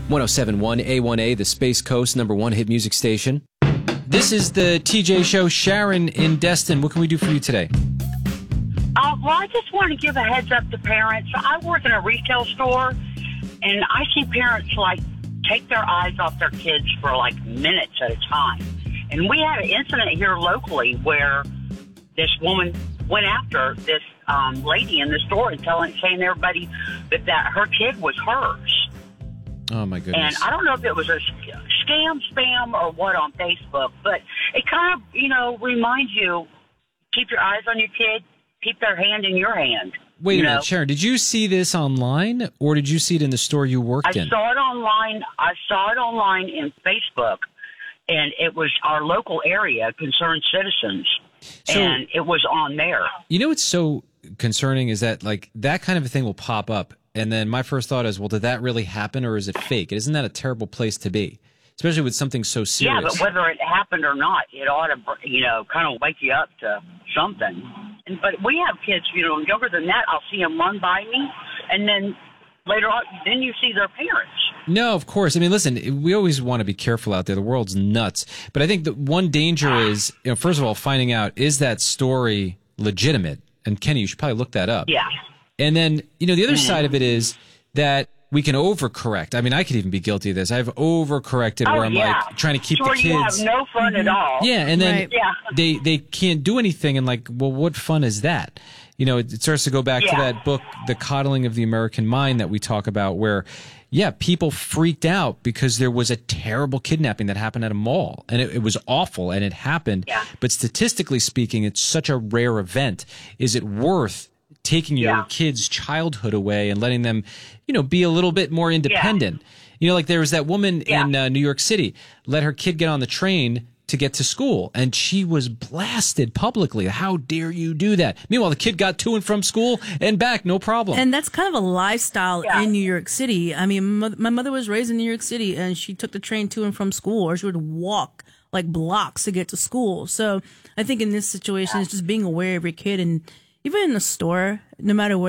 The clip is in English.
1071 A1A, the Space Coast #1 hit music station. This is the TJ Show. Sharon in Destin. What can we do for you today? Well, I just want to give a heads up to parents. I work in a retail store, and I see parents, take their eyes off their kids for, minutes at a time. And we had an incident here locally where this woman went after this lady in the store and saying to everybody that her kid was hers. Oh, my goodness. And I don't know if it was a scam, spam, or what on Facebook, but it kind of, reminds you, keep your eyes on your kid, keep their hand in your hand. Wait a minute, Sharon, did you see this online, or did you see it in the store you worked in? I saw it online in Facebook, and it was our local area, Concerned Citizens, and it was on there. You know what's so concerning is that, that kind of a thing will pop up, and then my first thought is, well, did that really happen, or is it fake? Isn't that a terrible place to be, especially with something so serious? Yeah, but whether it happened or not, it ought to, kind of wake you up to something. But we have kids, younger than that. I'll see them run by me, and then later on, then you see their parents. No, of course. I mean, listen, we always want to be careful out there. The world's nuts. But I think the one danger is, first of all, finding out, is that story legitimate? And Kenny, you should probably look that up. Yeah. And then, the other side of it is that we can overcorrect. I mean, I could even be guilty of this. I've overcorrected where I'm trying to keep the kids. You have no fun at all. Yeah, and then they can't do anything, and well, what fun is that? It starts to go back to that book, The Coddling of the American Mind, that we talk about, where, people freaked out because there was a terrible kidnapping that happened at a mall, and it was awful, and it happened. Yeah. But statistically speaking, it's such a rare event. Is it worth taking your kids' childhood away and letting them, be a little bit more independent? There was that woman in New York City, let her kid get on the train to get to school, and she was blasted publicly. How dare you do that? Meanwhile, the kid got to and from school and back, no problem. And that's kind of a lifestyle in New York City. I mean, my mother was raised in New York City, and she took the train to and from school, or she would walk blocks to get to school. So I think in this situation, it's just being aware of your kid, and even in the store, no matter where